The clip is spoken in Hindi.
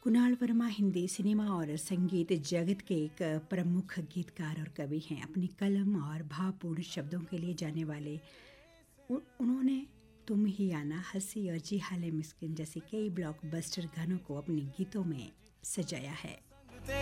कुणाल वर्मा हिंदी सिनेमा और संगीत जगत के एक प्रमुख गीतकार और कवि हैं। अपनी कलम और भावपूर्ण शब्दों के लिए जाने वाले उन्होंने तुम ही आना, हंसी और जी हाले मिस्किन जैसे कई ब्लॉकबस्टर गानों को अपने गीतों में सजाया है।